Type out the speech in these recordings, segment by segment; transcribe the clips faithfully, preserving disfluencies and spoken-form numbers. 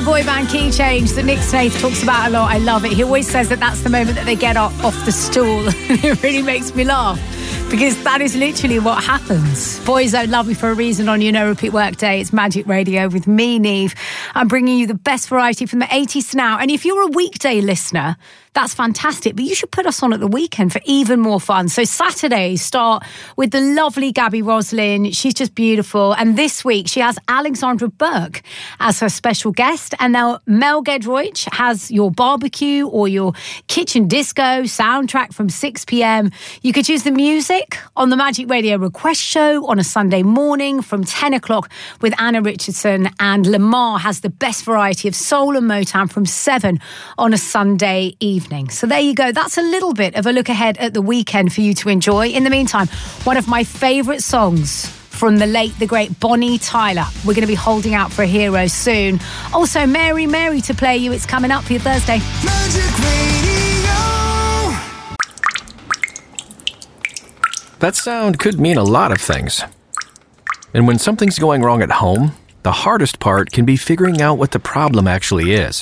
boy band Key Change that Nick Snaith talks about a lot. I love it. He always says that that's the moment that they get up off the stool. It really makes me laugh because that is literally what happens. Boyzone, Love Me For A Reason on You Know Repeat Workday. It's Magic Radio with me, Neve. I'm bringing you the best variety from the eighties to now. And if you're a weekday listener, that's fantastic, but you should put us on at the weekend for even more fun. So Saturdays start with the lovely Gabby Roslin. She's just beautiful. And this week she has Alexandra Burke as her special guest. And now Mel Gedroych has your barbecue or your kitchen disco soundtrack from six p.m. You could choose the music on the Magic Radio Request Show on a Sunday morning from ten o'clock with Anna Richardson. And Lamar has the best variety of soul and Motown from seven on a Sunday evening. So there you go. That's a little bit of a look ahead at the weekend for you to enjoy. In the meantime, one of my favourite songs from the late, the great Bonnie Tyler. We're going to be holding out for a hero soon. Also, Mary Mary to play you. It's coming up for your Thursday. Magic Radio. That sound could mean a lot of things. And when something's going wrong at home, the hardest part can be figuring out what the problem actually is.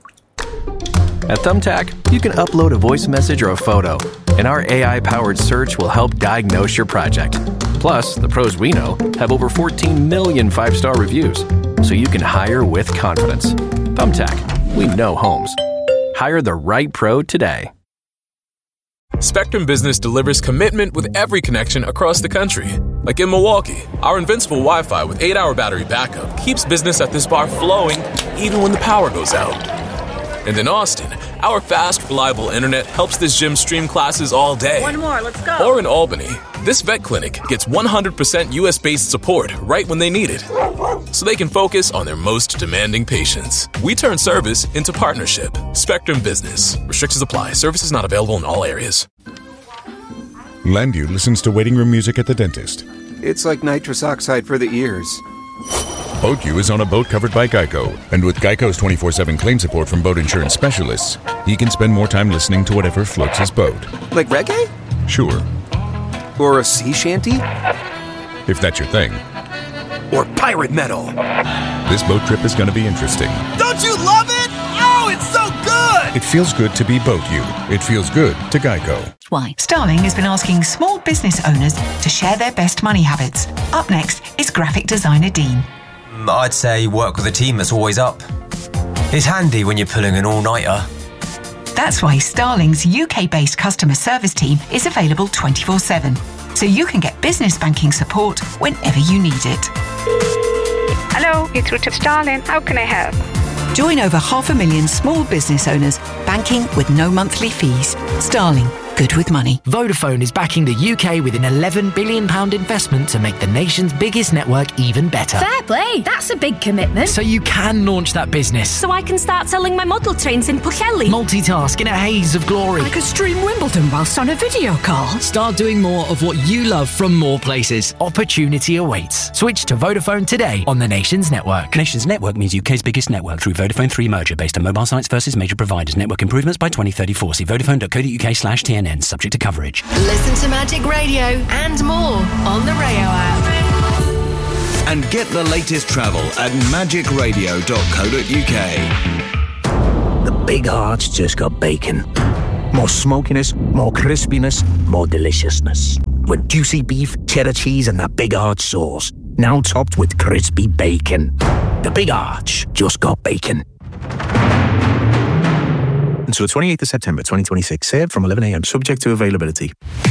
At Thumbtack, you can upload a voice message or a photo, and our A I-powered search will help diagnose your project. Plus, the pros we know have over fourteen million five-star reviews, so you can hire with confidence. Thumbtack, we know homes. Hire the right pro today. Spectrum Business delivers commitment with every connection across the country. Like in Milwaukee, our invincible Wi-Fi with eight hour battery backup keeps business at this bar flowing even when the power goes out. And in Austin, our fast, reliable internet helps this gym stream classes all day. One more, let's go. Or in Albany, this vet clinic gets one hundred percent U S-based support right when they need it, so they can focus on their most demanding patients. We turn service into partnership. Spectrum Business. Restrictions apply. Services not available in all areas. Landu listens to waiting room music at the dentist. It's like nitrous oxide for the ears. BoatU is on a boat covered by Geico, and with Geico's twenty-four seven claim support from boat insurance specialists, he can spend more time listening to whatever floats his boat. Like reggae? Sure. Or a sea shanty? If that's your thing. Or pirate metal. This boat trip is going to be interesting. Don't you love it? Oh, it's so good! It feels good to be BoatU. It feels good to Geico. Why? Starling has been asking small business owners to share their best money habits. Up next is graphic designer Dean. I'd say work with a team that's always up. It's handy when you're pulling an all-nighter. That's why Starling's U K-based customer service team is available twenty-four seven, so you can get business banking support whenever you need it. Hello, it's Ruth of Starling. How can I help? Join over half a million small business owners banking with no monthly fees. Starling. Good with money. Vodafone is backing the U K with an eleven billion pounds investment to make the nation's biggest network even better. Fair play, that's a big commitment. So you can launch that business. So I can start selling my model trains in Pwllheli. Multitask in a haze of glory. I could stream Wimbledon whilst on a video call. Start doing more of what you love from more places. Opportunity awaits. Switch to Vodafone today on the Nation's network. Nation's network means U K's biggest network through Vodafone three merger based on mobile sites versus major providers. Network improvements by twenty thirty-four. See vodafone.co.uk slash TNN. Subject to coverage. Listen to Magic Radio and more on the Rayo app. And get the latest travel at magic radio dot co dot uk. The Big Arch just got bacon. More smokiness, more crispiness, more deliciousness. With juicy beef, cheddar cheese and that Big Arch sauce. Now topped with crispy bacon. The Big Arch just got bacon. Until the twenty-eighth of September twenty twenty-six. Served from eleven a.m. Subject to availability.